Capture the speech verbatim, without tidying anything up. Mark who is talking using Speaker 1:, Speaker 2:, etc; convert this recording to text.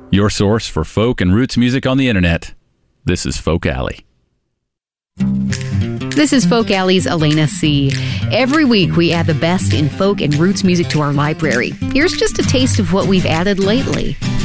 Speaker 1: your source for folk and roots music on the internet. This is Folk Alley.
Speaker 2: This is Folk Alley's Elena C. Every week we add the best in folk and roots music to our library. Here's just a taste of what we've added lately.